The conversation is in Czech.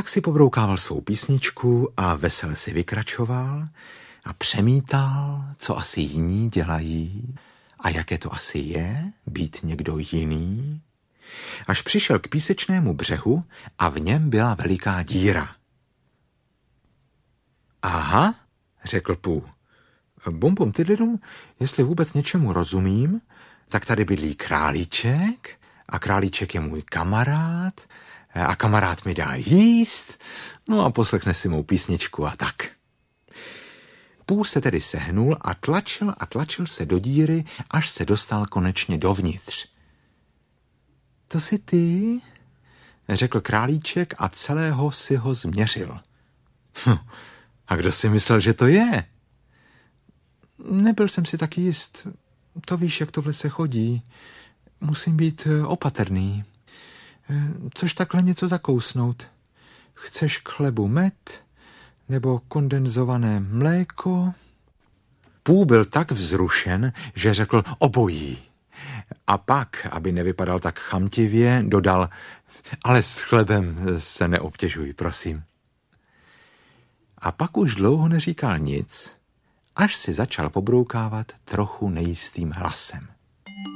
tak si pobroukával svou písničku a vesele si vykračoval a přemítal, co asi jiní dělají a jaké to asi je být někdo jiný, až přišel k písečnému břehu a v něm byla veliká díra. Aha, řekl Pooh. Bum, tydlidum, jestli vůbec něčemu rozumím, tak tady bydlí králíček a králíček je můj kamarád a kamarád mi dá jíst, no a poslechne si mou písničku a tak. Pooh se tedy sehnul a tlačil se do díry, až se dostal konečně dovnitř. To jsi ty? Řekl králíček a celého si ho změřil. A kdo si myslel, že to je? Nebyl jsem si taky jist. To víš, jak to v lese chodí. Musím být opatrný. Což takhle něco zakousnout? Chceš k chlebu med? Nebo kondenzované mléko? Pooh byl tak vzrušen, že řekl obojí. A pak, aby nevypadal tak chamtivě, dodal, ale s chlebem se neobtěžuj, prosím. A pak už dlouho neříkal nic, až si začal pobroukávat trochu nejistým hlasem.